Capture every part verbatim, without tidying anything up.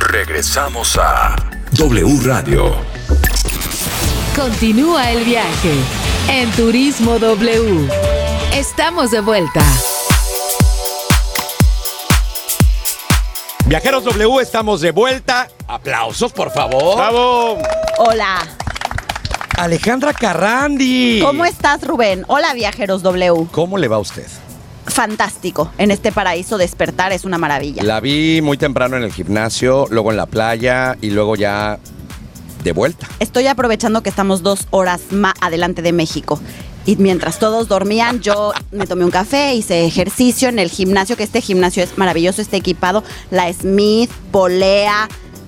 Regresamos a W Radio. Continúa el viaje en Turismo W. Estamos de vuelta. Viajeros W, estamos de vuelta. Aplausos, por favor. ¡Bravo! Hola. Alejandra Carrandi. ¿Cómo estás, Rubén? Hola, Viajeros W. ¿Cómo le va a usted? Fantástico. En este paraíso despertar es una maravilla. La vi muy temprano en el gimnasio, luego en la playa y luego ya de vuelta. Estoy aprovechando que estamos dos horas más adelante de México. Y mientras todos dormían, yo me tomé un café, hice ejercicio en el gimnasio, que este gimnasio es maravilloso, está equipado. La Smith, polea,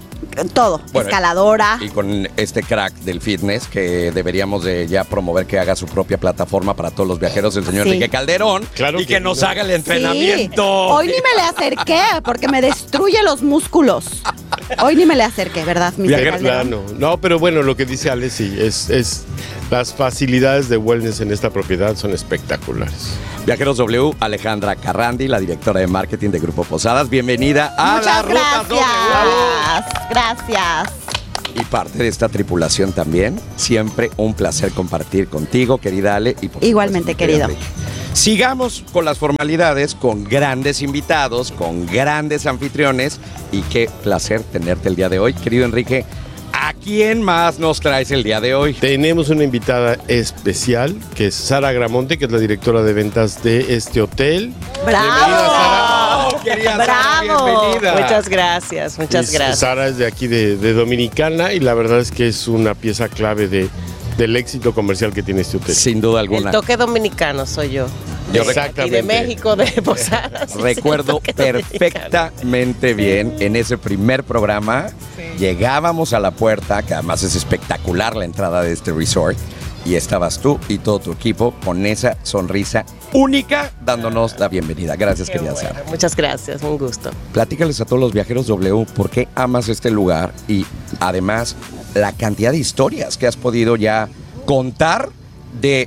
todo, bueno, escaladora. Y con este crack del fitness que deberíamos de ya promover que haga su propia plataforma para todos los viajeros, el señor sí. Enrique Calderón, claro y que, que nos no. haga el entrenamiento. Sí. Hoy ni me le acerqué porque me destruye los músculos. Hoy ni me le acerqué, ¿verdad, mi Viajero, claro. No, pero bueno, lo que dice Ale, sí, es, es las facilidades de wellness en esta propiedad son espectaculares. Viajeros W, Alejandra Carrandi, la directora de marketing de Grupo Posadas. Bienvenida a Muchas la Ruta W. Gracias, gracias. Y parte de esta tripulación también. Siempre un placer compartir contigo, querida Ale. Y por igualmente, supuesto, querido. Enrique. Sigamos con las formalidades, con grandes invitados, con grandes anfitriones. Y qué placer tenerte el día de hoy, querido Enrique. ¿A quién más nos traes el día de hoy? Tenemos una invitada especial, que es Sara Gramonte, que es la directora de ventas de este hotel. ¡Bravo! Bienvenida, Sara. Querida ¡Bravo! Sara, bienvenida. Muchas gracias, muchas Y gracias. Sara es de aquí, de, de Dominicana, y la verdad es que es una pieza clave de, del éxito comercial que tiene este hotel. Sin duda alguna. El toque dominicano soy yo. Yo Exactamente. Y de México, de Posadas. Recuerdo perfectamente bien en ese primer programa. Sí. Llegábamos a la puerta, que además es espectacular la entrada de este resort, y estabas tú y todo tu equipo con esa sonrisa única dándonos la bienvenida. Gracias, Qué querida bueno. Sara. Muchas gracias, un gusto. Platícales a todos los viajeros W por qué amas este lugar y además la cantidad de historias que has podido ya contar de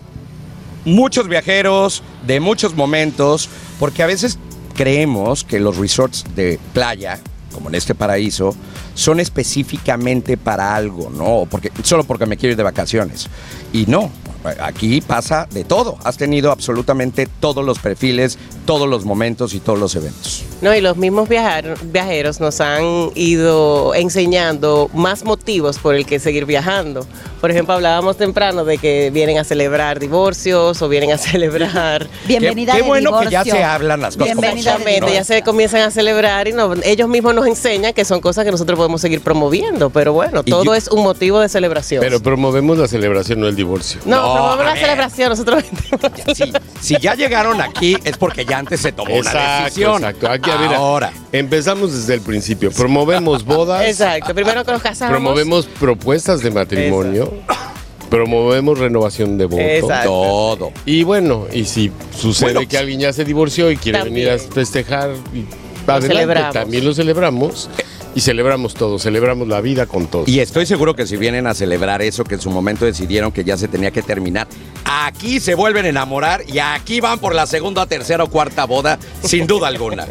muchos viajeros, de muchos momentos, porque a veces creemos que los resorts de playa, como en este paraíso, son específicamente para algo, ¿no? Porque, solo porque me quiero ir de vacaciones. Y no, aquí pasa de todo. Has tenido absolutamente todos los perfiles, todos los momentos y todos los eventos. No, y los mismos viajar, viajeros nos han ido enseñando más motivos por el que seguir viajando. Por ejemplo, hablábamos temprano de que vienen a celebrar divorcios o vienen a celebrar... Bienvenida Qué, qué de bueno divorcio. que ya se hablan las cosas. Bienvenida como de son, ¿no? Ya se comienzan a celebrar y no, ellos mismos nos enseñan que son cosas que nosotros podemos seguir promoviendo. Pero bueno, Y todo yo- es un motivo de celebración. Pero promovemos la celebración, no el divorcio. no, No, promovemos a la ver. celebración, nosotros... Si, si ya llegaron aquí es porque ya antes se tomó una decisión. Exacto. Aquí, mira, Ahora. empezamos desde el principio. Promovemos bodas. Exacto, primero que nos casamos. Promovemos propuestas de matrimonio. Promovemos renovación de voto. Exacto. Todo. Y bueno, y si sucede Bueno, que alguien ya se divorció y quiere también. venir a festejar, y adelante, celebramos. también lo celebramos. Y celebramos todo, celebramos la vida con todo. Y estoy seguro que si vienen a celebrar eso que en su momento decidieron que ya se tenía que terminar, aquí se vuelven a enamorar y aquí van por la segunda, tercera o cuarta boda, sin duda alguna.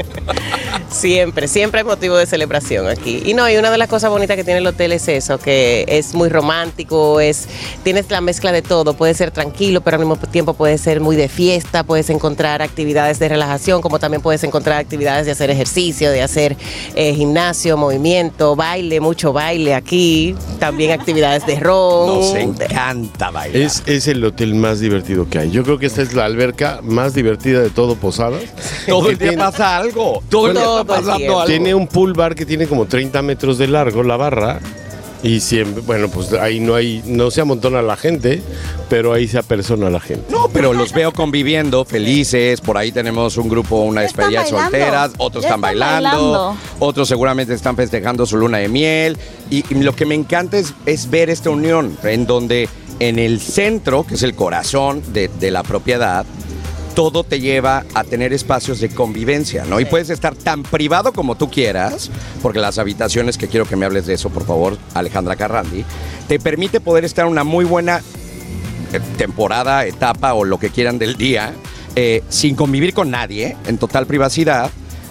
Siempre, siempre hay motivo de celebración aquí. Y no, y una de las cosas bonitas que tiene el hotel es eso, que es muy romántico, es tienes la mezcla de todo, puede ser tranquilo, pero al mismo tiempo puede ser muy de fiesta, puedes encontrar actividades de relajación, como también puedes encontrar actividades de hacer ejercicio, de hacer eh, gimnasio, movimiento, baile, mucho baile aquí, también actividades de rock. Nos encanta bailar. Es, es el hotel más divertido que hay. Yo creo que esta es la alberca más divertida de todo Posadas. Todo el día Tiene- pasa algo. Todo el día Todo está el pasando tiempo. algo. Tiene un pool bar que tiene como treinta metros de largo, la barra. Y siempre, bueno, pues ahí no hay, no se amontona la gente, pero ahí se apersona la gente. No, pero los veo conviviendo, felices. Por ahí tenemos un grupo, una Ya están despedida de bailando. solteras. Otros Ya están están bailando, bailando. Otros seguramente están festejando su luna de miel. Y, y lo que me encanta es, es ver esta unión, en donde en el centro, que es el corazón de, de la propiedad, todo te lleva a tener espacios de convivencia, ¿no? Y puedes estar tan privado como tú quieras, porque las habitaciones, que quiero que me hables de eso, por favor, Alejandra Carrandi, te permite poder estar en una muy buena eh, temporada, etapa o lo que quieran del día, eh, sin convivir con nadie, en total privacidad,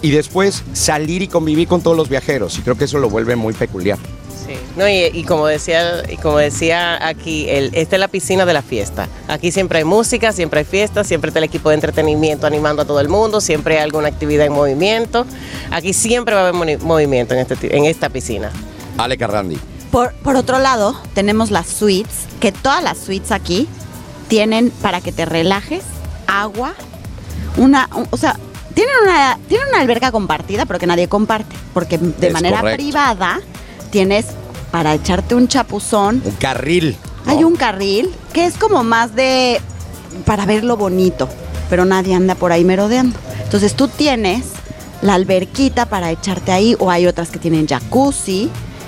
y después salir y convivir con todos los viajeros. Y creo que eso lo vuelve muy peculiar. Sí. No, y, y como decía, y como decía aquí, el, esta es la piscina de la fiesta. Aquí siempre hay música, siempre hay fiesta, siempre está el equipo de entretenimiento animando a todo el mundo, siempre hay alguna actividad en movimiento. Aquí siempre va a haber moni- movimiento en, este, en esta piscina. Ale Carrandi. Por, por otro lado, tenemos las suites, que todas las suites aquí tienen para que te relajes, agua, una, un- o sea, tienen una, tienen una alberca compartida, pero que nadie comparte, porque de Es manera correcto. privada tienes para echarte un chapuzón. Un carril. ¿no? Hay un carril que es como más de para ver lo bonito, pero nadie anda por ahí merodeando. Entonces tú tienes la alberquita para echarte ahí, o hay otras que tienen jacuzzi,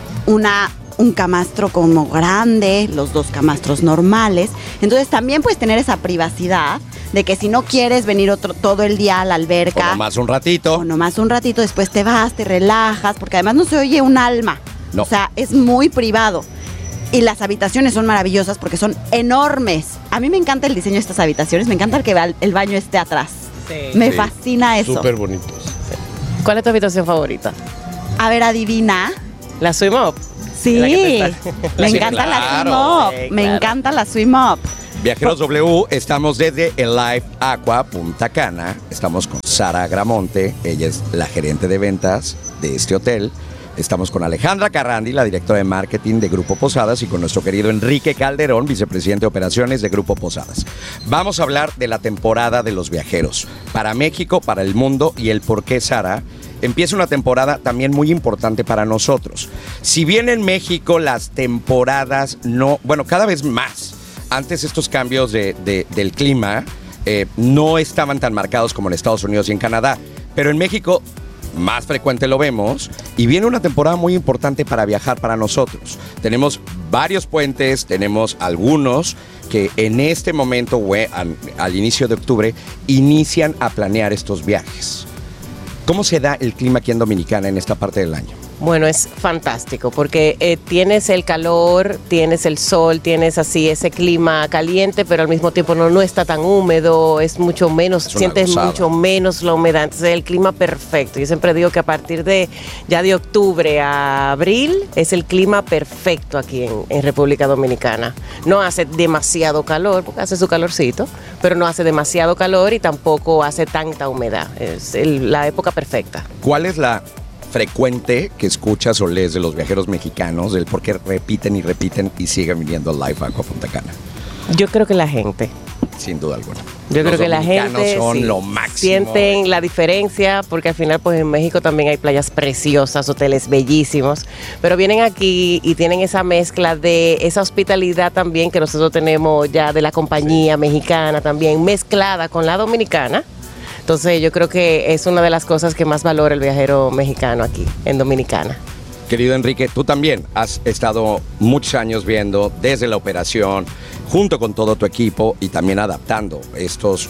una un camastro como grande, los dos camastros normales. Entonces también puedes tener esa privacidad de que si no quieres venir otro, todo el día a la O alberca, nomás un ratito. o nomás un ratito, después te vas, te relajas, porque además no se oye un alma. No. O sea, es muy privado. Y las habitaciones son maravillosas porque son enormes. A mí me encanta el diseño de estas habitaciones, me encanta que el baño esté atrás. Sí. Me Sí. fascina eso. Súper bonitos. ¿Cuál es tu habitación favorita? A ver, adivina. La Swim Up. Sí, La que te está- me Sí, encanta la claro. Swim Up. Sí, Me claro. encanta la Swim Up. Viajeros W, estamos desde el Live Aqua Punta Cana. Estamos con Sara Gramonte, ella es la gerente de ventas de este hotel. Estamos con Alejandra Carrandi, la directora de marketing de Grupo Posadas, y con nuestro querido Enrique Calderón, vicepresidente de operaciones de Grupo Posadas. Vamos a hablar de la temporada de los viajeros para México, para el mundo, y el por qué, Sara, empieza una temporada también muy importante para nosotros. Si bien en México las temporadas no, bueno, cada vez más, antes estos cambios de, de- del clima eh, no estaban tan marcados como en Estados Unidos y en Canadá, pero en México más frecuente lo vemos, y viene una temporada muy importante para viajar para nosotros. Tenemos varios puentes, tenemos algunos que en este momento, we- al, al inicio de octubre, inician a planear estos viajes. ¿Cómo se da el clima aquí en Dominicana en esta parte del año? Bueno, es fantástico porque eh, tienes el calor, tienes el sol, tienes así ese clima caliente, pero al mismo tiempo no, no está tan húmedo, es mucho menos, Es una sientes gozada. mucho menos la humedad, entonces el clima perfecto. Yo siempre digo que a partir de ya de octubre a abril es el clima perfecto aquí en, en República Dominicana. No hace demasiado calor, porque hace su calorcito, pero no hace demasiado calor y tampoco hace tanta humedad. Es el- la época perfecta. ¿Cuál es la frecuente que escuchas o lees de los viajeros mexicanos, del por qué repiten y repiten y siguen viniendo al Live Aqua Punta Cana? Yo creo que la gente. Sin duda alguna. Yo Los creo que la dominicanos gente son sí, lo máximo. sienten la diferencia, porque al final pues en México también hay playas preciosas, hoteles bellísimos, pero vienen aquí y tienen esa mezcla de esa hospitalidad también que nosotros tenemos ya de la compañía mexicana también, mezclada con la dominicana. Entonces yo creo que es una de las cosas que más valora el viajero mexicano aquí en Dominicana. Querido Enrique, tú también has estado muchos años viendo desde la operación, junto con todo tu equipo, y también adaptando estos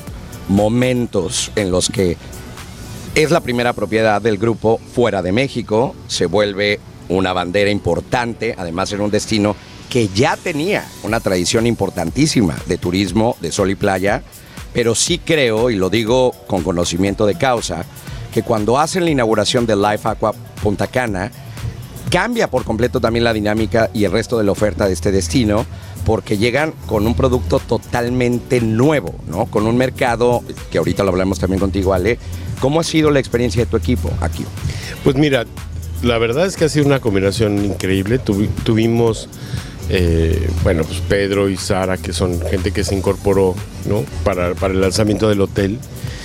momentos en los que es la primera propiedad del grupo fuera de México, se vuelve una bandera importante, además en un destino que ya tenía una tradición importantísima de turismo, de sol y playa, pero sí creo, y lo digo con conocimiento de causa, que cuando hacen la inauguración del Live Aqua Punta Cana, cambia por completo también la dinámica y el resto de la oferta de este destino, porque llegan con un producto totalmente nuevo, ¿no? Con un mercado, que ahorita lo hablamos también contigo, Ale. ¿Cómo ha sido la experiencia de tu equipo aquí? Pues mira, la verdad es que ha sido una combinación increíble. Tuvi- tuvimos, eh, bueno, pues Pedro y Sara, que son gente que se incorporó, ¿no? Para, para el lanzamiento del hotel.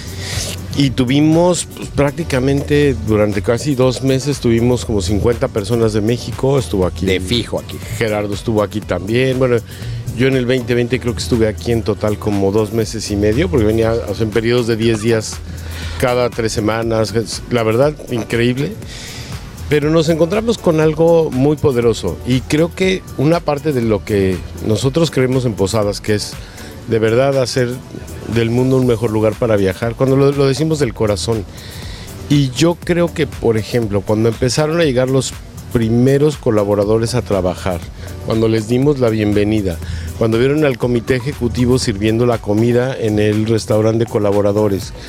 Y tuvimos pues, prácticamente durante casi dos meses, tuvimos como cincuenta personas de México. Estuvo aquí. De fijo aquí. Gerardo estuvo aquí también. Bueno, yo en el veinte veinte creo que estuve aquí en total como dos meses y medio, porque venía o sea, en periodos de diez días cada tres semanas. La verdad, increíble. Pero nos encontramos con algo muy poderoso, y creo que una parte de lo que nosotros creemos en Posadas, que es de verdad hacer del mundo un mejor lugar para viajar, cuando lo, lo decimos del corazón. Y yo creo que, por ejemplo, cuando empezaron a llegar los primeros colaboradores a trabajar, cuando les dimos la bienvenida, cuando vieron al comité ejecutivo sirviendo la comida en el restaurante de colaboradores,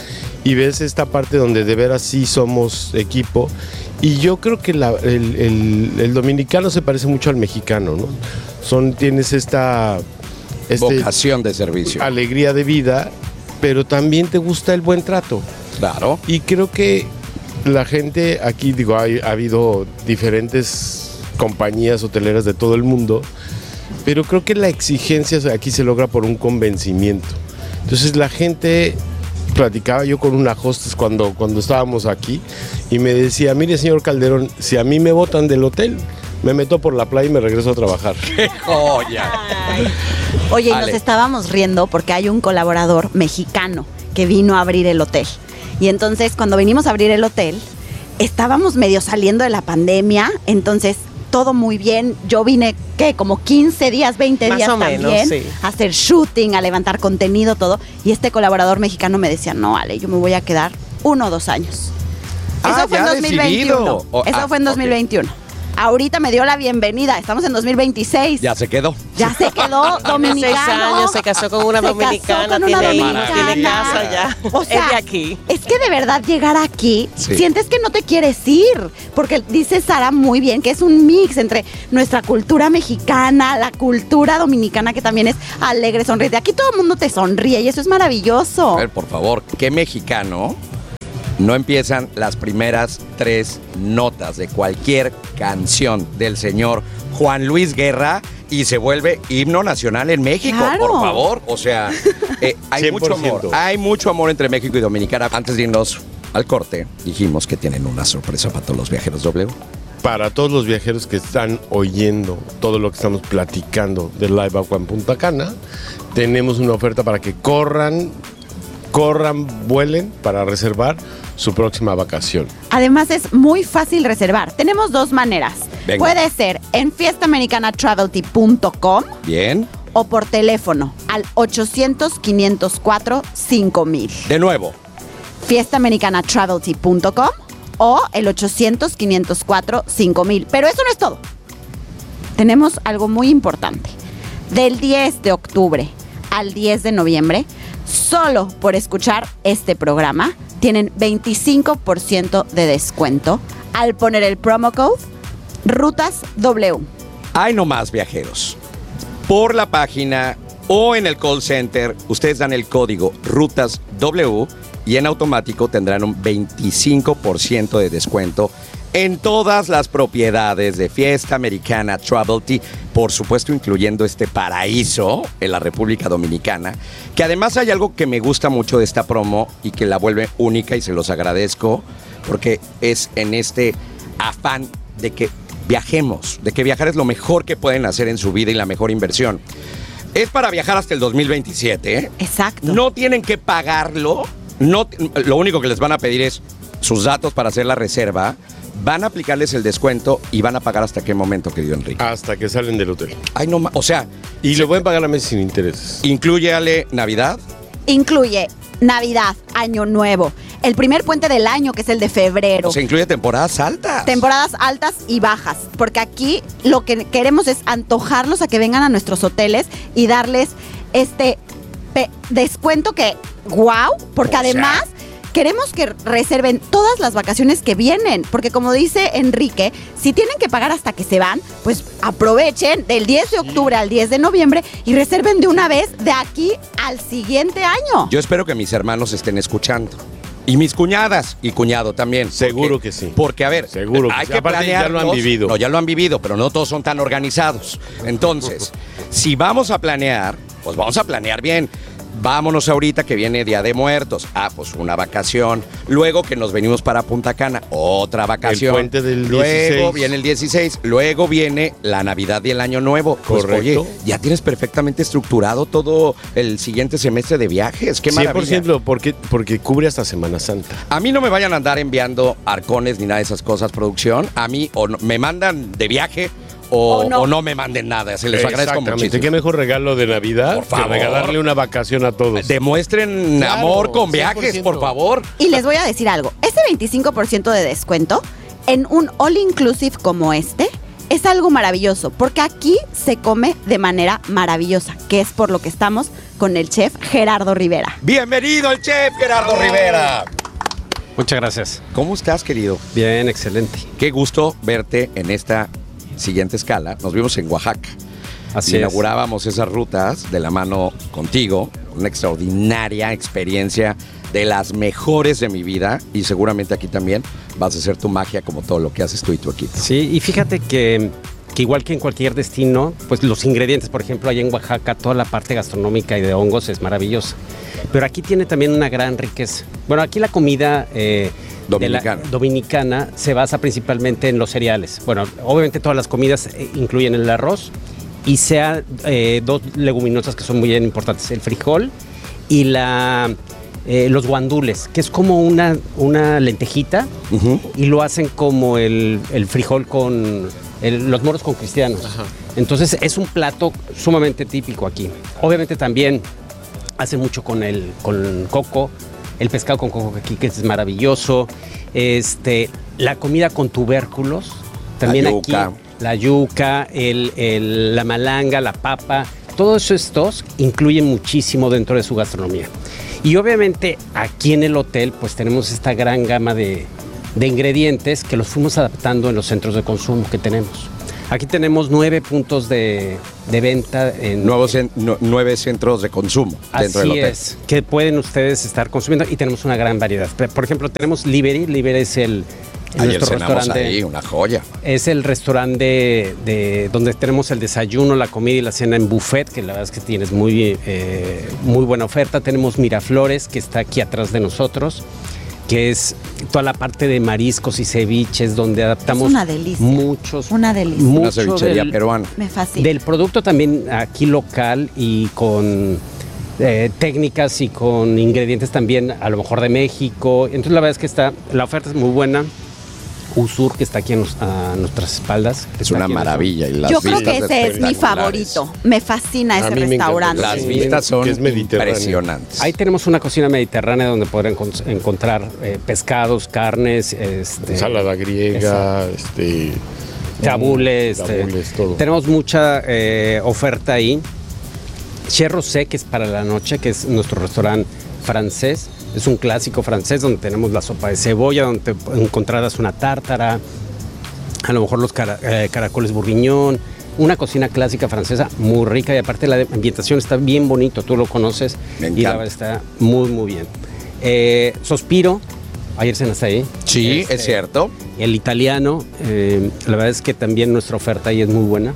y ves esta parte donde de veras sí somos equipo. Y yo creo que la, el, el, el dominicano se parece mucho al mexicano, ¿no? Son, tienes esta este, vocación de servicio, alegría de vida, pero también te gusta el buen trato. Claro. Y creo que la gente aquí, digo, hay, ha habido diferentes compañías hoteleras de todo el mundo, pero creo que la exigencia aquí se logra por un convencimiento. Entonces la gente, platicaba yo con una hostess cuando, cuando estábamos aquí y me decía, mire señor Calderón, si a mí me botan del hotel, me meto por la playa y me regreso a trabajar. ¡Qué joya! Ay. Oye, y Ale. nos estábamos riendo porque hay un colaborador mexicano que vino a abrir el hotel. Y entonces cuando venimos a abrir el hotel, estábamos medio saliendo de la pandemia, entonces todo muy bien. Yo vine, ¿qué? Como quince días, veinte Más días o menos, también, sí. a hacer shooting, a levantar contenido, todo. Y este colaborador mexicano me decía, no, Ale, yo me voy a quedar uno o dos años. Ah, Eso fue en ya dos mil veintiuno. decidido. O- Eso ah, fue en dos mil veintiuno. Ahorita me dio la bienvenida, estamos en dos mil veintiséis. Ya se quedó. Ya se quedó dominicano. Tiene seis años, se casó con una Se casó dominicana, con una tiene hijos, dominicana. tiene casa ya. O sea, es de aquí. Es que de verdad llegar aquí, Sí. sientes que no te quieres ir, porque dice Sara muy bien que es un mix entre nuestra cultura mexicana, la cultura dominicana que también es alegre, sonriente. Aquí todo el mundo te sonríe y eso es maravilloso. A ver, por favor, ¿qué mexicano no empiezan las primeras tres notas de cualquier canción del señor Juan Luis Guerra y se vuelve himno nacional en México? Claro. Por favor, o sea, eh, hay cien mucho por ciento. amor, hay mucho amor entre México y Dominicana. Antes de irnos al corte, dijimos que tienen una sorpresa para todos los viajeros W. Para todos los viajeros que están oyendo todo lo que estamos platicando de Live Aqua en Punta Cana, tenemos una oferta para que corran, corran, vuelen para reservar su próxima vacación. Además es muy fácil reservar. Tenemos dos maneras. Venga. Puede ser en fiesta americana travelty punto com Bien, o por teléfono al ochocientos, quinientos cuatro, cinco mil. de nuevo. fiesta americana travelty punto com o el ochocientos, quinientos cuatro, cinco mil. Pero eso no es todo. Tenemos algo muy importante. Del diez de octubre al diez de noviembre, solo por escuchar este programa, tienen veinticinco por ciento de descuento al poner el promo code Rutas W. Hay no más viajeros. Por la página o en el call center, ustedes dan el código Rutas W y en automático tendrán un veinticinco por ciento de descuento en todas las propiedades de Fiesta Americana Travelty, por supuesto incluyendo este paraíso en la República Dominicana, que además hay algo que me gusta mucho de esta promo y que la vuelve única y se los agradezco, porque es en este afán de que viajemos, de que viajar es lo mejor que pueden hacer en su vida y la mejor inversión. Es para viajar hasta el dos mil veintisiete, ¿eh? Exacto. No tienen que pagarlo, no, lo único que les van a pedir es sus datos para hacer la reserva, van a aplicarles el descuento y van a pagar hasta qué momento, querido Enrique. Hasta que salen del hotel. Ay, no, ma- o sea, Y lo pueden pagar a meses sin intereses. inclúyale Navidad. Incluye Navidad, Año Nuevo, el primer puente del año, que es el de febrero. O sea, incluye temporadas altas. Temporadas altas y bajas, porque aquí lo que queremos es antojarlos a que vengan a nuestros hoteles y darles este pe- descuento que, wow, porque O sea. además queremos que reserven todas las vacaciones que vienen, porque como dice Enrique, si tienen que pagar hasta que se van, pues aprovechen del diez de octubre al diez de noviembre y reserven de una vez de aquí al siguiente año. Yo espero que mis hermanos estén escuchando. Y mis cuñadas y cuñado también. Seguro Porque- que sí. Porque, a ver, Seguro que hay sí. que Aparte, ya lo han planearlos. vivido. No, ya lo han vivido, pero no todos son tan organizados. Entonces, si vamos a planear, pues vamos a planear bien. Vámonos ahorita que viene Día de Muertos. Ah, pues una vacación. Luego que nos venimos para Punta Cana, otra vacación. El puente del Luego dieciséis. viene el dieciséis. Luego viene la Navidad y el Año Nuevo. Pues, Correcto. oye, ya tienes perfectamente estructurado todo el siguiente semestre de viajes. Qué cien maravilla. por ciento porque, porque cubre hasta Semana Santa. A mí no me vayan a andar enviando arcones ni nada de esas cosas, producción. A mí o no- me mandan de viaje o, O no. o no me manden nada. Se les agradezco Exactamente. muchísimo. Qué mejor regalo de Navidad Por que favor. regalarle una vacación a todos. Demuestren Claro, amor con cien por viajes, ciento. por favor. Y les voy a decir algo, ese veinticinco por ciento de descuento en un all inclusive como este es algo maravilloso, porque aquí se come de manera maravillosa, que es por lo que estamos con el chef Gerardo Rivera. Bienvenido el chef Gerardo Rivera. Muchas gracias. ¿Cómo estás, querido? Bien, excelente. Qué gusto verte en esta siguiente escala. Nos vimos en Oaxaca. Así y es. inaugurábamos esas rutas de la mano contigo. Una extraordinaria experiencia de las mejores de mi vida. Y seguramente aquí también vas a hacer tu magia como todo lo que haces tú y tu equipo. Sí, y fíjate que, que igual que en cualquier destino, pues los ingredientes, por ejemplo, allá en Oaxaca, toda la parte gastronómica y de hongos es maravillosa. Pero aquí tiene también una gran riqueza. Bueno, aquí la comida eh, Dominicana. de la- dominicana se basa principalmente en los cereales. Bueno, obviamente todas las comidas eh, incluyen el arroz y sea eh, dos leguminosas que son muy bien importantes, el frijol y la, eh, los guandules, que es como una, una lentejita, Ujú. y lo hacen como el, el frijol con el- los moros con cristianos. Entonces es un plato sumamente típico aquí. Obviamente también hacen mucho con el con coco, el pescado con coco aquí que es maravilloso. Este, la comida con tubérculos, también La aquí yuca. la yuca, el, el- la malanga, la papa, todos estos incluyen muchísimo dentro de su gastronomía. Y obviamente aquí en el hotel pues tenemos esta gran gama de, de ingredientes que los fuimos adaptando en los centros de consumo que tenemos. Aquí tenemos nueve puntos de, de venta en Nuevos cen- nu- nueve centros de consumo dentro Así del hotel. es, que pueden ustedes estar consumiendo y tenemos una gran variedad. Por ejemplo, tenemos Liberi. Liberi es el Ayer nuestro cenamos restaurante. ahí, una joya. Es el restaurante de, de- donde tenemos el desayuno, la comida y la cena en buffet, que la verdad es que tienes muy, eh, muy buena oferta. Tenemos Miraflores, que está aquí atrás de nosotros, que es toda la parte de mariscos y ceviches, donde adaptamos Es una delicia. muchos, Una delicia. mucho Una cevichería del- peruana. Me fascina. del producto también aquí local y con eh, técnicas y con ingredientes también a lo mejor de México. Entonces la verdad es que está, la oferta es muy buena. Usur, que está aquí a, nos- a nuestras espaldas. que Es está una aquí en maravilla. Y las Yo creo vistas que ese es mi espectaculares. favorito. Me fascina A ese mí me encanta. restaurante. Las Sí, vistas son que es mediterráneo. impresionantes. Ahí tenemos una cocina mediterránea donde podrán encon- encontrar eh, pescados, carnes, este, Ensalada griega, este. tabules. este, tabules, todo. Tenemos mucha eh, oferta ahí. Chez Rosé, que es para la noche, que es nuestro restaurante francés. Es un clásico francés donde tenemos la sopa de cebolla, donde te encontrarás una tártara, a lo mejor los cara- eh, caracoles bourguignon, una cocina clásica francesa muy rica y aparte la ambientación está bien bonito, tú lo conoces Me y la encanta. verdad está muy muy bien. Eh, Sospiro, ayer cenaste ahí. Sí, Este, es cierto. El italiano, eh, la verdad es que también nuestra oferta ahí es muy buena.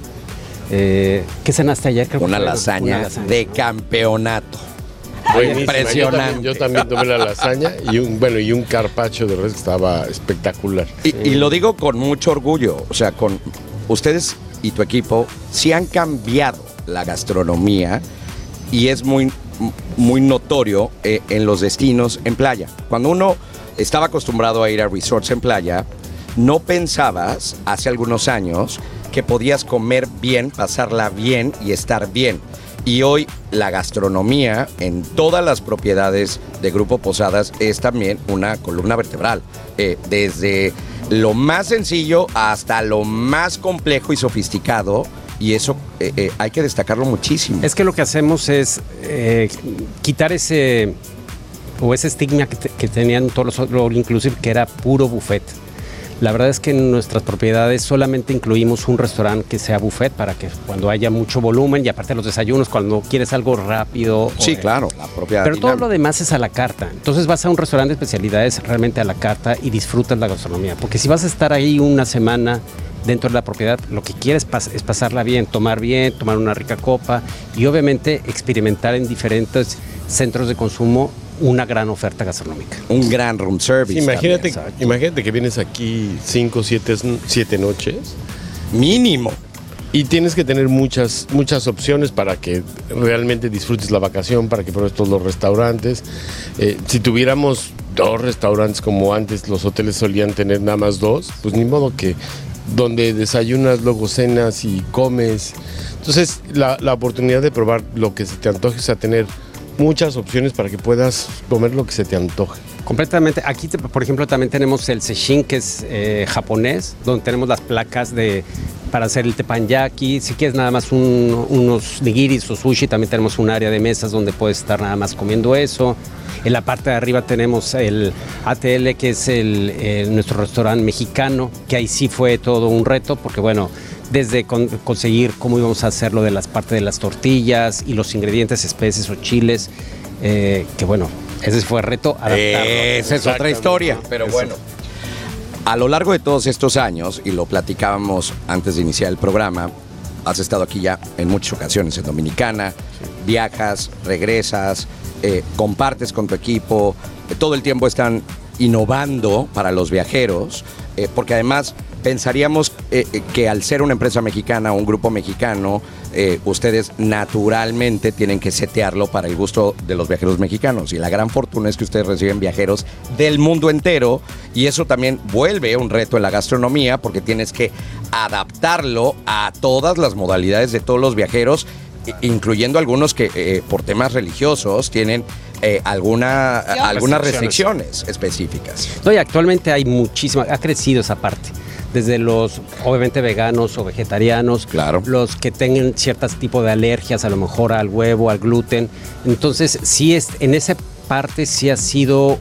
Eh, ¿Qué cenaste ayer? Creo que Una fue lasaña, una lasaña. de campeonato. Buenísima. Impresionante. Yo también, yo también tomé la lasaña y un, bueno, y un carpaccio de res que estaba espectacular. Y, y lo digo con mucho orgullo, o sea, con ustedes y tu equipo sí han cambiado la gastronomía y es muy, muy notorio eh, en los destinos en playa. Cuando uno estaba acostumbrado a ir a resorts en playa, no pensabas hace algunos años que podías comer bien, pasarla bien y estar bien. Y hoy la gastronomía en todas las propiedades de Grupo Posadas es también una columna vertebral. Eh, desde lo más sencillo hasta lo más complejo y sofisticado. Y eso eh, eh, hay que destacarlo muchísimo. Es que lo que hacemos es eh, quitar ese o ese estigma que, te- que tenían todos los all inclusive, que era puro buffet. La verdad es que en nuestras propiedades solamente incluimos un restaurante que sea buffet para que cuando haya mucho volumen y aparte los desayunos, cuando quieres algo rápido. Sí, o, eh, claro, la propia Pero todo dinámica. lo demás es a la carta. Entonces vas a un restaurante de especialidades realmente a la carta y disfrutas la gastronomía. Porque si vas a estar ahí una semana dentro de la propiedad, lo que quieres pas- es pasarla bien, tomar bien, tomar una rica copa y obviamente experimentar en diferentes centros de consumo una gran oferta gastronómica. Un gran room service. Imagínate, Exacto. imagínate que vienes aquí cinco, siete, siete noches también. Mínimo. y tienes que tener muchas, muchas opciones para que realmente disfrutes la vacación, para que pruebes todos los restaurantes. Eh, si tuviéramos dos restaurantes como antes los hoteles solían tener nada más dos, pues ni modo que donde desayunas, luego cenas y comes. Entonces la, la oportunidad de probar lo que se te antoje, o sea, tener muchas opciones para que puedas comer lo que se te antoje. Completamente. Aquí, te- por ejemplo, también tenemos el sesshin, que es eh, japonés, donde tenemos las placas de para hacer el teppanyaki. Si quieres nada más un, unos nigiris o sushi, también tenemos un área de mesas donde puedes estar nada más comiendo eso. En la parte de arriba tenemos el A T L, que es el, el, nuestro restaurante mexicano, que ahí sí fue todo un reto, porque bueno, desde con, conseguir cómo íbamos a hacerlo de las partes de las tortillas y los ingredientes, especies o chiles, eh, que bueno, ese fue el reto, adaptarlo. Eh, esa es otra historia, pero bueno. A lo largo de todos estos años, y lo platicábamos antes de iniciar el programa, has estado aquí ya en muchas ocasiones en Dominicana, viajas, regresas, eh, compartes con tu equipo, eh, todo el tiempo están innovando para los viajeros, eh, porque además pensaríamos eh, que al ser una empresa mexicana o un grupo mexicano, eh, ustedes naturalmente tienen que setearlo para el gusto de los viajeros mexicanos. Y la gran fortuna es que ustedes reciben viajeros del mundo entero, y eso también vuelve un reto en la gastronomía, porque tienes que adaptarlo a todas las modalidades de todos los viajeros, incluyendo algunos que eh, por temas religiosos tienen eh, alguna, algunas restricciones específicas. No, y actualmente hay muchísima, ha crecido esa parte. Desde los, obviamente, veganos o vegetarianos, claro, los que tengan ciertos tipos de alergias, a lo mejor al huevo, al gluten. Entonces, sí, es, en esa parte sí ha sido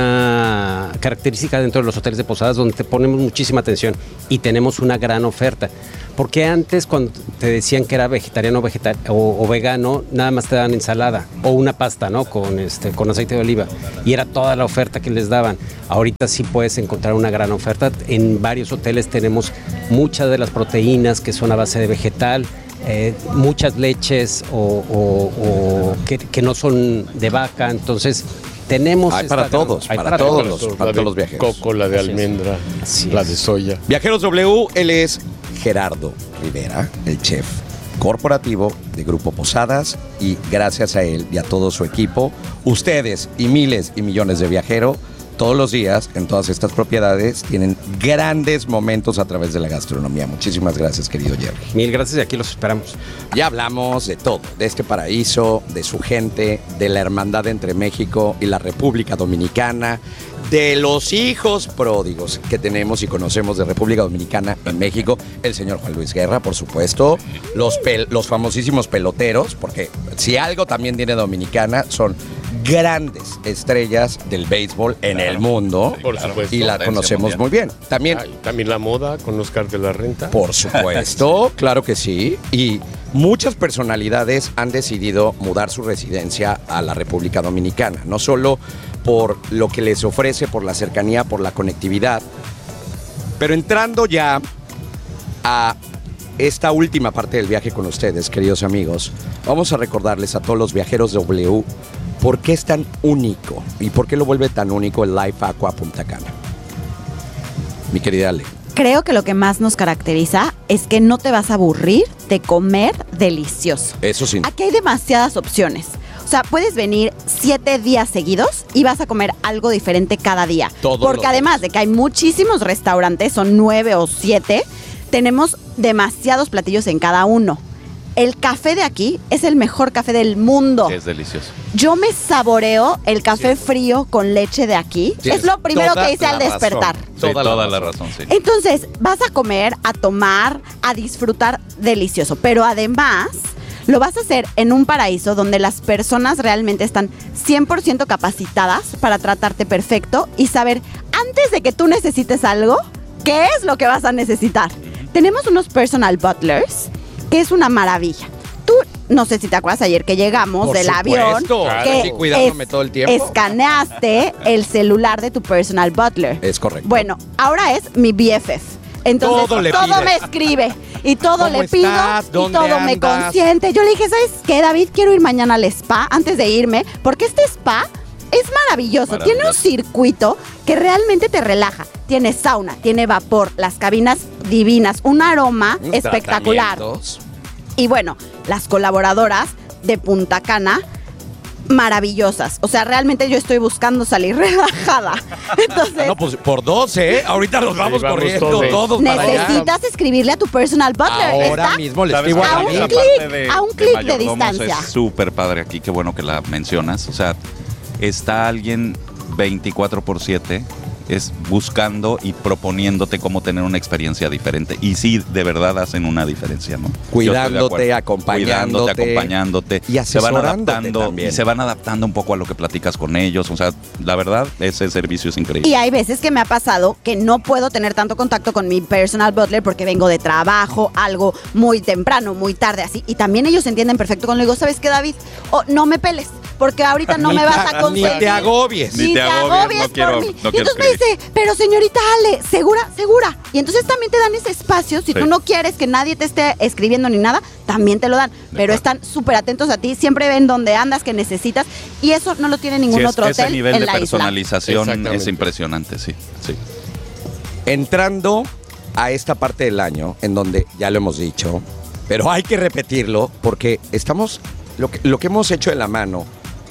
una característica dentro de los hoteles de posadas, donde te ponemos muchísima atención y tenemos una gran oferta. Porque antes, cuando te decían que era vegetariano vegetar o, o vegano, nada más te daban ensalada o una pasta, ¿no? Con, este, con aceite de oliva. Y era toda la oferta que les daban. Ahorita sí puedes encontrar una gran oferta. En varios hoteles tenemos muchas de las proteínas que son a base de vegetal, eh, muchas leches o, o, o que, que no son de vaca. Entonces, tenemos... Hay para todos, hay para, para todos, todos los, para todos los viajeros. Coco, la de almendra, la de soya. Viajeros W, él es Gerardo Rivera, el chef corporativo de Grupo Posadas, y gracias a él y a todo su equipo, ustedes y miles y millones de viajeros todos los días en todas estas propiedades tienen grandes momentos a través de la gastronomía. Muchísimas gracias, querido Jerry. Mil gracias, y aquí los esperamos. Ya hablamos de todo, de este paraíso, de su gente, de la hermandad entre México y la República Dominicana, de los hijos pródigos que tenemos y conocemos de República Dominicana en México, el señor Juan Luis Guerra, por supuesto, los, pel- los famosísimos peloteros, porque si algo también tiene Dominicana son grandes estrellas del béisbol en claro, el mundo, por supuesto, y la conocemos mundial. Muy bien. También, Ay, también la moda con Oscar de la Renta. Por supuesto, claro que sí. Y muchas personalidades han decidido mudar su residencia a la República Dominicana, no solo por lo que les ofrece, por la cercanía, por la conectividad, pero entrando ya a esta última parte del viaje con ustedes, queridos amigos, vamos a recordarles a todos los viajeros W por qué es tan único y por qué lo vuelve tan único el Life Aqua Punta Cana. Mi querida Ale. Creo que lo que más nos caracteriza es que no te vas a aburrir de comer delicioso. Eso sí. Aquí hay demasiadas opciones. O sea, puedes venir siete días seguidos y vas a comer algo diferente cada día. Todos Porque además días. de que hay muchísimos restaurantes, son nueve o siete, tenemos demasiados platillos en cada uno. El café de aquí es el mejor café del mundo. Sí, es delicioso. Yo me saboreo el café sí. frío con leche de aquí. Sí, es lo primero que hice al despertar. Sí, toda, toda la razón, sí. Entonces, vas a comer, a tomar, a disfrutar delicioso. Pero además, lo vas a hacer en un paraíso donde las personas realmente están cien por ciento capacitadas para tratarte perfecto y saber, antes de que tú necesites algo, qué es lo que vas a necesitar. Tenemos unos personal butlers, que es una maravilla. Tú, no sé si te acuerdas ayer que llegamos Por del supuesto, avión, claro, que sí, cuidándome es, todo el tiempo. escaneaste el celular de tu personal butler. Es correcto. Bueno, ahora es mi B F F. Entonces, todo, le todo me escribe y todo le pido y todo andas? me consiente. Yo le dije, ¿sabes qué, David? Quiero ir mañana al spa antes de irme, porque este spa es maravilloso. maravilloso. Tiene un circuito que realmente te relaja. Tiene sauna, tiene vapor, las cabinas divinas, un aroma espectacular. Y bueno, las colaboradoras de Punta Cana, maravillosas. O sea, realmente yo estoy buscando salir relajada. Entonces, no, pues por dos, ¿eh? Ahorita nos vamos, vamos corriendo todos, todos necesitas para allá. escribirle a tu personal butler. Ahora ¿Está? mismo le escribo a un clic, de, a un clic de, de distancia. Es súper padre aquí, qué bueno que la mencionas. O sea, está alguien veinticuatro por siete es buscando y proponiéndote cómo tener una experiencia diferente. Y sí, de verdad hacen una diferencia, ¿no? Cuidándote, acompañándote. Cuidándote, acompañándote. Y se van asesorándote adaptando también. y se van adaptando un poco a lo que platicas con ellos. O sea, la verdad, ese servicio es increíble. Y hay veces que me ha pasado que no puedo tener tanto contacto con mi personal butler porque vengo de trabajo, algo muy temprano, muy tarde, así. Y también ellos entienden perfecto cuando le digo, ¿sabes qué, David? Oh, no me peles, porque ahorita no Ni me te- vas a conseguir. Ni te agobies. Ni te agobies, no quiero- por mí. no y quiero entonces me dice, pero señorita Ale, ¿segura? ¿Segura? Y entonces también te dan ese espacio. Si Sí. tú no quieres que nadie te esté escribiendo ni nada, también te lo dan. Pero acuerdo. están súper atentos a ti, siempre ven dónde andas, que necesitas. Y eso no lo tiene ningún Sí, es- otro ese hotel nivel en de la isla. personalización Exactamente. es impresionante, sí, sí. Entrando a esta parte del año, en donde ya lo hemos dicho, pero hay que repetirlo porque estamos, lo que, lo que hemos hecho de la mano,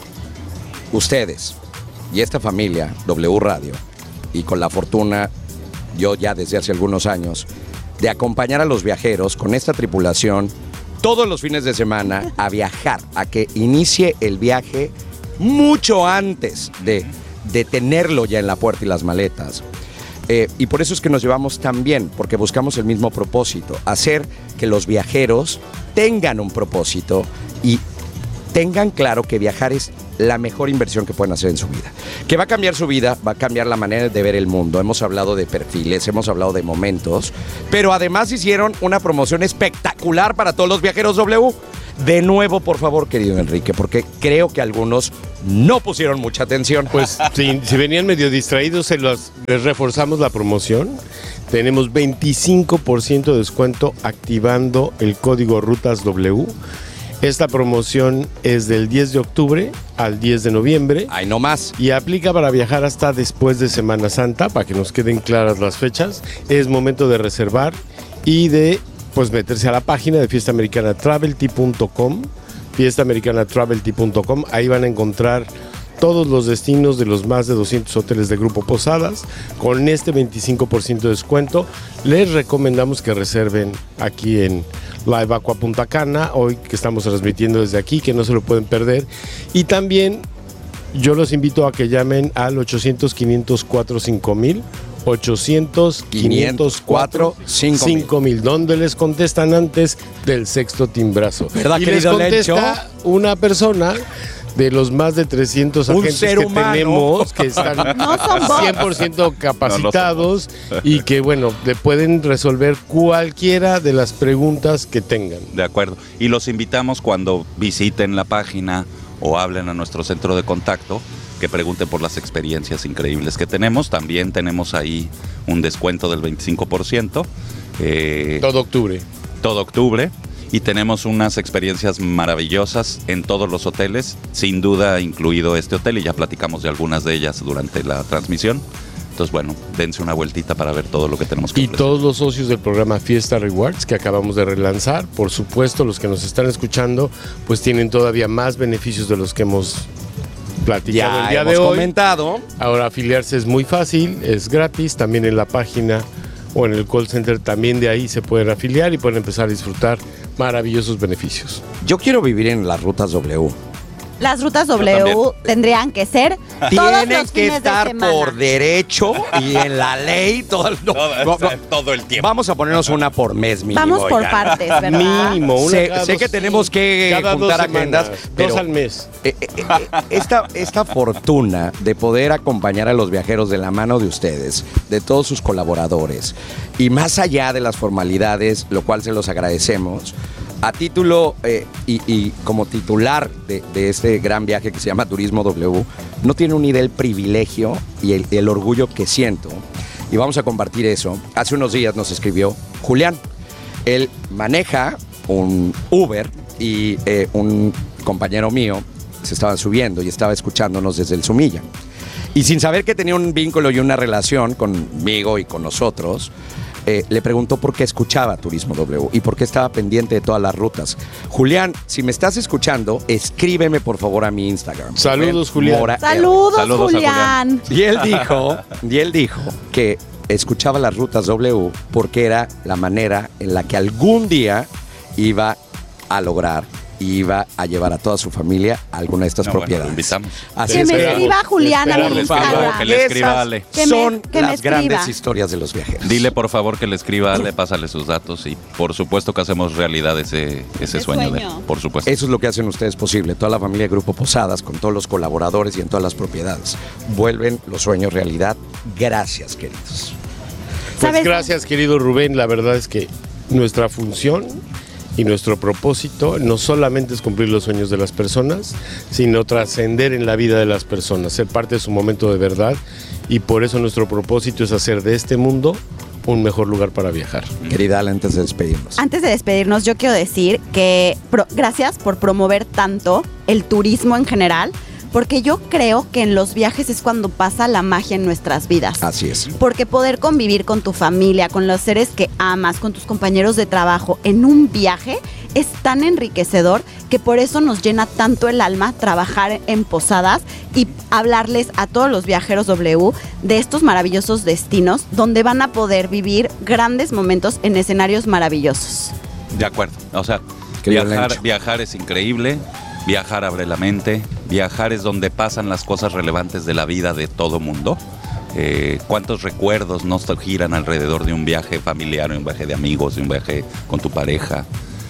ustedes y esta familia, W Radio, y con la fortuna, yo ya desde hace algunos años, de acompañar a los viajeros con esta tripulación todos los fines de semana a viajar, a que inicie el viaje mucho antes de, de tenerlo ya en la puerta y las maletas. Eh, y por eso es que nos llevamos tan bien, porque buscamos el mismo propósito, hacer que los viajeros tengan un propósito y tengan claro que viajar es la mejor inversión que pueden hacer en su vida. Que va a cambiar su vida, va a cambiar la manera de ver el mundo. Hemos hablado de perfiles, hemos hablado de momentos, pero además hicieron una promoción espectacular para todos los viajeros W. De nuevo, por favor, querido Enrique, porque creo que algunos no pusieron mucha atención. Pues si, si venían medio distraídos, se los, les reforzamos la promoción. Tenemos veinticinco por ciento de descuento activando el código Rutas W. Esta promoción es del diez de octubre al diez de noviembre. Ay, no más. Y aplica para viajar hasta después de Semana Santa, para que nos queden claras las fechas. Es momento de reservar y de pues meterse a la página de fiesta americana travelty punto com, fiesta americana travelty punto com. Ahí van a encontrar todos los destinos de los más de doscientos hoteles de Grupo Posadas. Con este veinticinco por ciento de descuento, les recomendamos que reserven aquí en Live Aqua Punta Cana, hoy que estamos transmitiendo desde aquí, que no se lo pueden perder. Y también yo los invito a que llamen al ochocientos, quinientos cuatro, cinco mil, ochocientos, quinientos cuatro, cinco mil, donde les contestan antes del sexto timbrazo. ¿Verdad, y les querido contesta Lencho? una persona de los más de trescientos Un agentes ser que humano. tenemos, que están No son bots. cien por ciento capacitados No, no y que, bueno, le pueden resolver cualquiera de las preguntas que tengan. De acuerdo. Y los invitamos cuando visiten la página o hablen a nuestro centro de contacto, que pregunten por las experiencias increíbles que tenemos. También tenemos ahí un descuento del veinticinco por ciento. Eh, Todo octubre. todo octubre. Y tenemos unas experiencias maravillosas en todos los hoteles, sin duda incluido este hotel, y ya platicamos de algunas de ellas durante la transmisión. Entonces, bueno, dense una vueltita para ver todo lo que tenemos que Y ofrecer. todos los socios del programa Fiesta Rewards que acabamos de relanzar, por supuesto, los que nos están escuchando, pues tienen todavía más beneficios de los que hemos platicado Ya el día hemos de hoy. comentado. Ahora afiliarse es muy fácil, es gratis, también en la página o en el call center también de ahí se pueden afiliar y pueden empezar a disfrutar maravillosos beneficios. Yo quiero vivir en las rutas W. Las rutas también. W tendrían que ser todos Tienen los que fines estar de semana. por derecho y en la ley todo el, no, no, no. todo el tiempo. Vamos a ponernos una por mes mínimo. Vamos por oigan. partes, ¿verdad? Mínimo, una Sé, cada sé dos- que tenemos que cada dos juntar semanas, agendas, pero dos al mes. eh, eh, eh, esta, esta fortuna de poder acompañar a los viajeros de la mano de ustedes, de todos sus colaboradores, y más allá de las formalidades, lo cual se los agradecemos, a título eh, y, y como titular de, de este gran viaje que se llama Turismo W, no tiene una idea del privilegio y el, el orgullo que siento. Y vamos a compartir eso. Hace unos días nos escribió Julián. Él maneja un Uber y eh, un compañero mío se estaban subiendo y estaba escuchándonos desde el Sumilla. Y sin saber que tenía un vínculo y una relación conmigo y con nosotros, eh, le preguntó por qué escuchaba Turismo W y por qué estaba pendiente de todas las rutas. Julián, si me estás escuchando, escríbeme por favor a mi Instagram. Saludos, Julián. Mora R. Saludos, Saludos a Julián. Y él dijo, y él dijo que escuchaba las rutas W porque era la manera en la que algún día iba a lograr iba a llevar a toda su familia a alguna de estas No, propiedades. bueno, lo invitamos. Así Que es me que escriba Juliana Por en por favor, Instagram. que le escriba esas Ale. Que me- son que me las escriba. grandes historias de los viajeros. Dile por favor que le escriba a Ale, pásale sus datos y por supuesto que hacemos realidad ese, ese Ese sueño, de sueño. él, por supuesto. Eso es lo que hacen ustedes posible. Toda la familia de Grupo Posadas, con todos los colaboradores y en todas las propiedades. Vuelven los sueños realidad. Gracias, queridos. Pues ¿Sabes? gracias, querido Rubén. La verdad es que nuestra función y nuestro propósito no solamente es cumplir los sueños de las personas, sino trascender en la vida de las personas, ser parte de su momento de verdad, y por eso nuestro propósito es hacer de este mundo un mejor lugar para viajar. Querida Ale, antes de despedirnos. Antes de despedirnos, yo quiero decir que pro- gracias por promover tanto el turismo en general, porque yo creo que en los viajes es cuando pasa la magia en nuestras vidas. Así es. Porque poder convivir con tu familia, con los seres que amas, con tus compañeros de trabajo en un viaje es tan enriquecedor que por eso nos llena tanto el alma trabajar en Posadas y hablarles a todos los viajeros W de estos maravillosos destinos donde van a poder vivir grandes momentos en escenarios maravillosos. De acuerdo. O sea, Querido viajar, Lencho. viajar es increíble, viajar abre la mente, viajar es donde pasan las cosas relevantes de la vida de todo mundo. Eh, ¿Cuántos recuerdos no se giran alrededor de un viaje familiar, un viaje de amigos, de un viaje con tu pareja?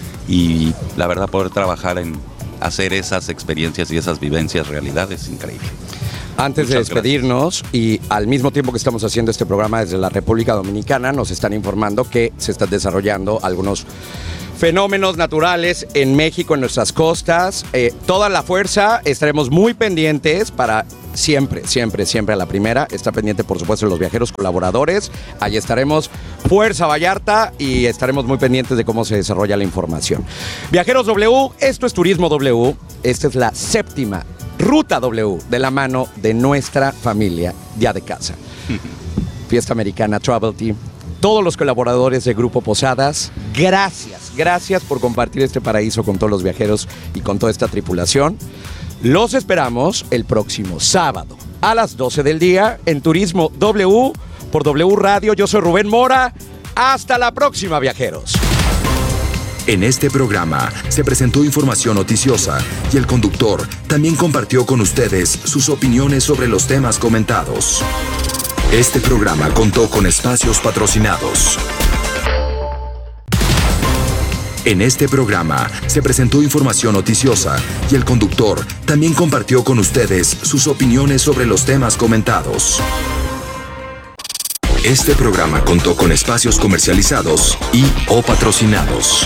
Y la verdad, poder trabajar en hacer esas experiencias y esas vivencias realidad es increíble. Antes de Muchas despedirnos y al mismo tiempo que estamos haciendo este programa desde la República Dominicana, nos están informando que se están desarrollando algunos fenómenos naturales en México, en nuestras costas. Eh, toda la fuerza, estaremos muy pendientes para siempre, siempre, siempre a la primera. Está pendiente, por supuesto, de los viajeros colaboradores. Allí estaremos, Fuerza Vallarta, y estaremos muy pendientes de cómo se desarrolla la información. Viajeros W, esto es Turismo W. Esta es la séptima Ruta W de la mano de nuestra familia ya de casa. Fiesta Americana, Travel Team, todos los colaboradores de Grupo Posadas, gracias, gracias por compartir este paraíso con todos los viajeros y con toda esta tripulación. Los esperamos el próximo sábado a las doce del día en Turismo W por W Radio. Yo soy Rubén Mora. Hasta la próxima, viajeros. En este programa se presentó información noticiosa y el conductor también compartió con ustedes sus opiniones sobre los temas comentados. Este programa contó con espacios patrocinados. En este programa se presentó información noticiosa y el conductor también compartió con ustedes sus opiniones sobre los temas comentados. Este programa contó con espacios comercializados y o patrocinados.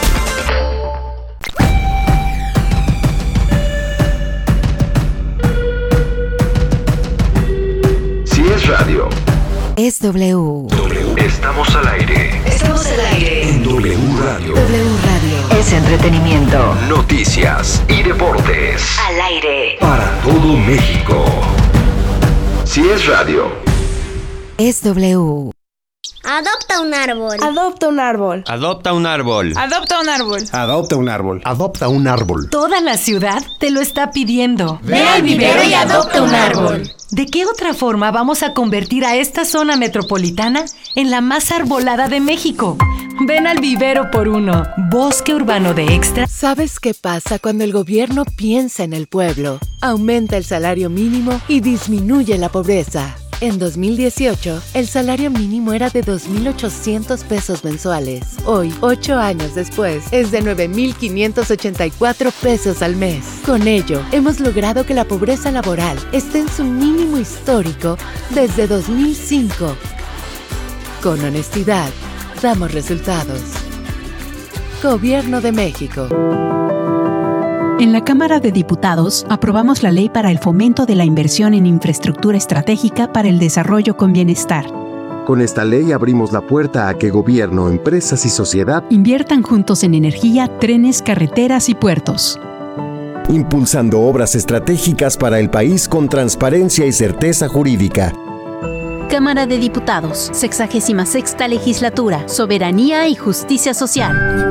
Si es radio, Es W. estamos al aire. Estamos al aire. En W Radio. W Radio. Es entretenimiento. Noticias y deportes. Al aire. Para todo México. Si es radio. Es W. Adopta un árbol. Adopta un árbol. Adopta un árbol. Adopta un árbol. Adopta un árbol. Adopta un árbol. Toda la ciudad te lo está pidiendo. Ve al vivero y adopta un árbol. ¿De qué otra forma vamos a convertir a esta zona metropolitana en la más arbolada de México? Ven al vivero por uno. Bosque urbano de Extra. ¿Sabes qué pasa cuando el gobierno piensa en el pueblo? Aumenta el salario mínimo y disminuye la pobreza. En dos mil dieciocho, el salario mínimo era de dos mil ochocientos pesos mensuales. Hoy, ocho años después, es de nueve mil quinientos ochenta y cuatro pesos al mes. Con ello, hemos logrado que la pobreza laboral esté en su mínimo histórico desde dos mil cinco. Con honestidad, damos resultados. Gobierno de México. En la Cámara de Diputados aprobamos la Ley para el Fomento de la Inversión en Infraestructura Estratégica para el Desarrollo con Bienestar. Con esta ley abrimos la puerta a que gobierno, empresas y sociedad inviertan juntos en energía, trenes, carreteras y puertos. impulsando obras estratégicas para el país con transparencia y certeza jurídica. Cámara de Diputados, sexagésima sexta Legislatura, Soberanía y Justicia Social.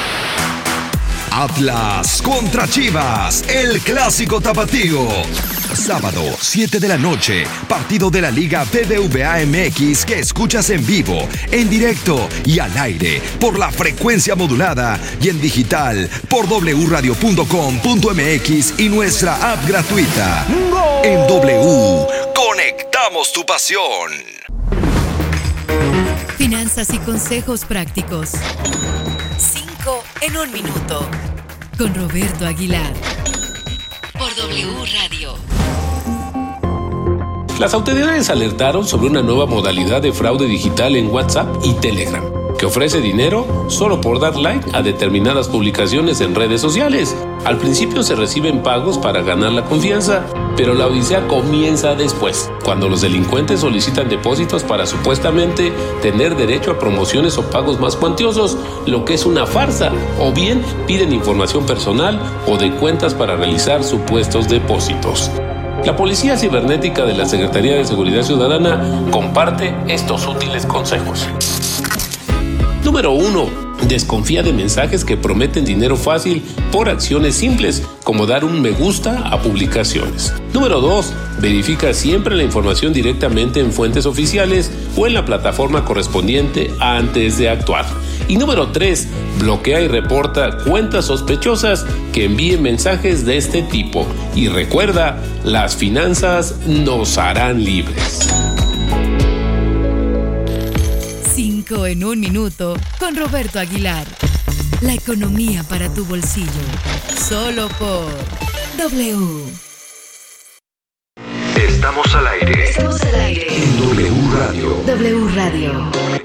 Atlas contra Chivas, el clásico tapatío. Sábado, siete de la noche, partido de la Liga B B V A M X que escuchas en vivo, en directo y al aire por la frecuencia modulada y en digital por doble u radio punto com punto m x y nuestra app gratuita. En W, conectamos tu pasión. Finanzas y consejos prácticos. Cinco en un minuto. Con Roberto Aguilar. Por W Radio. Las autoridades alertaron sobre una nueva modalidad de fraude digital en WhatsApp y Telegram, que ofrece dinero solo por dar like a determinadas publicaciones en redes sociales. Al principio se reciben pagos para ganar la confianza, pero la odisea comienza después, cuando los delincuentes solicitan depósitos para supuestamente tener derecho a promociones o pagos más cuantiosos, lo que es una farsa, o bien piden información personal o de cuentas para realizar supuestos depósitos. La Policía Cibernética de la Secretaría de Seguridad Ciudadana comparte estos útiles consejos. Número uno. Desconfía de mensajes que prometen dinero fácil por acciones simples, como dar un me gusta a publicaciones. Número dos. Verifica siempre la información directamente en fuentes oficiales o en la plataforma correspondiente antes de actuar. Y número tres. Bloquea y reporta cuentas sospechosas que envíen mensajes de este tipo. Y recuerda, las finanzas nos harán libres. Cinco en un minuto con Roberto Aguilar. La economía para tu bolsillo. Solo por W. Estamos al aire. Estamos al aire. En W Radio. W Radio.